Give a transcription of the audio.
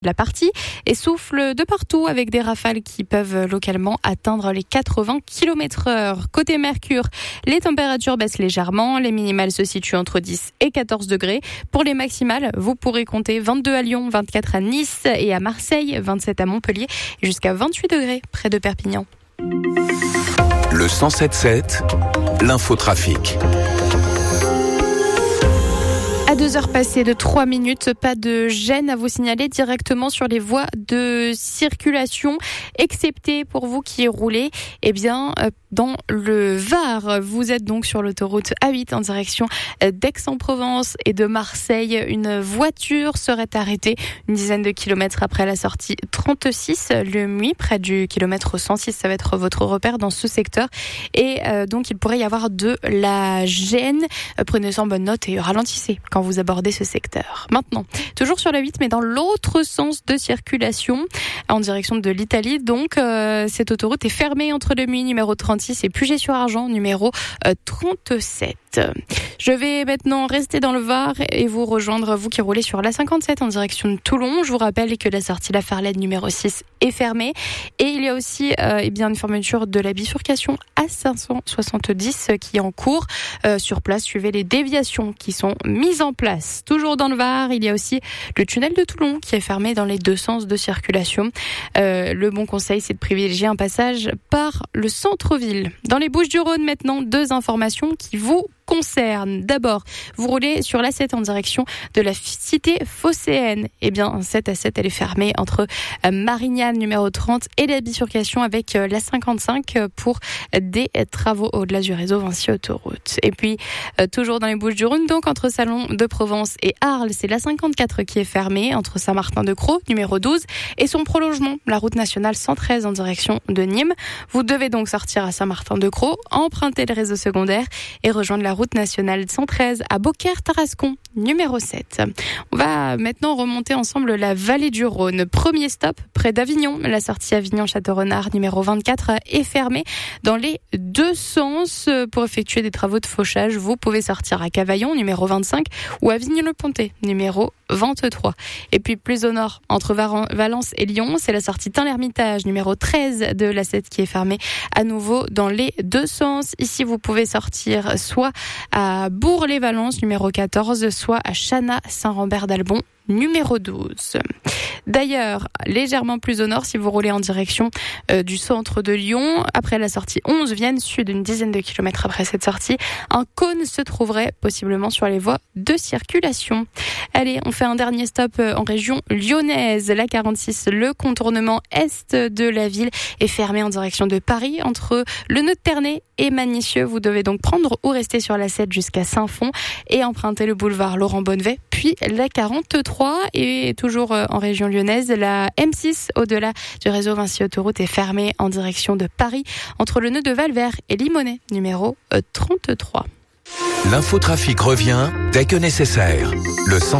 la partie et souffle de partout avec des rafales qui peuvent localement atteindre les 80 km/h. Côté Mercure, les températures baissent légèrement. Les minimales se situent entre 10 et 14 degrés. Pour les maximales, vous pourrez compter 22 à Lyon, 24 à Nice et à Marseille, 27 à Montpellier et jusqu'à 28 degrés près de Perpignan. Le 107.7, l'infotrafic. À 2h passées de 3 minutes, pas de gêne à vous signaler directement sur les voies de circulation, excepté pour vous qui roulez, dans le Var. Vous êtes donc sur l'autoroute A8 en direction d'Aix-en-Provence et de Marseille. Une voiture serait arrêtée une dizaine de kilomètres après la sortie 36, le Muy, près du kilomètre 106. Ça va être votre repère dans ce secteur. Et donc, il pourrait y avoir de la gêne. Prenez-en bonne note et ralentissez quand vous abordez ce secteur. Maintenant, toujours sur la 8, mais dans l'autre sens de circulation, en direction de l'Italie. Donc, cette autoroute est fermée entre le Muy, numéro 36, et Puget-sur-Argent, numéro 37. Je vais maintenant rester dans le Var et vous rejoindre, vous qui roulez sur la 57 en direction de Toulon. Je vous rappelle que la sortie La Farlène numéro 6 est fermée. Et il y a aussi une fermeture de la bifurcation A570 qui est en cours. Sur place, suivez les déviations qui sont mises en place. Toujours dans le Var, il y a aussi le tunnel de Toulon qui est fermé dans les deux sens de circulation. Le bon conseil, c'est de privilégier un passage par le centre-ville. Dans les Bouches-du-Rhône, maintenant, deux informations qui vous concernent. D'abord, vous roulez sur l'A7 en direction de la cité phocéenne. 7 à 7, elle est fermée entre Marignane, numéro 30, et la bifurcation avec la 55 pour des travaux au-delà du réseau Vinci Autoroute. Et puis, toujours dans les Bouches-du-Rhône, donc entre Salon de Provence et Arles, c'est la 54 qui est fermée entre Saint-Martin-de-Crau, numéro 12, et son prolongement, la route nationale 113 en direction de Nîmes. Vous devez donc sortir à Saint-Martin-de-Crau, emprunter le réseau secondaire et rejoindre la route nationale 113 à Beaucaire-Tarascon, numéro 7. On va maintenant remonter ensemble la vallée du Rhône. Premier stop près d'Avignon. La sortie Avignon-Château-Renard, numéro 24, est fermée dans les deux sens. Pour effectuer des travaux de fauchage, vous pouvez sortir à Cavaillon, numéro 25, ou Avignon-le-Pontet, numéro 23. Et puis plus au nord, entre Valence et Lyon, c'est la sortie Tain-l'Hermitage, numéro 13 de la 7 qui est fermée à nouveau dans les deux sens. Ici, vous pouvez sortir soit à Bourg-les-Valences, numéro 14, soit à Chanat-Saint-Rambert-d'Albon, numéro 12. D'ailleurs, légèrement plus au nord, si vous roulez en direction du centre de Lyon, après la sortie 11, Vienne Sud, une dizaine de kilomètres après cette sortie, un cône se trouverait possiblement sur les voies de circulation. Allez, on fait un dernier stop en région lyonnaise. La 46, le contournement est de la ville est fermé en direction de Paris, entre le nœud de Ternay et Magny-Cieux. Vous devez donc prendre ou rester sur la 7 jusqu'à Saint-Fond et emprunter le boulevard Laurent-Bonnevet, puis la 43. Et toujours en région lyonnaise, la M6 au-delà du réseau Vinci Autoroute est fermée en direction de Paris, entre le nœud de Valvert et Limonest, numéro 33. L'infotrafic revient dès que nécessaire. Le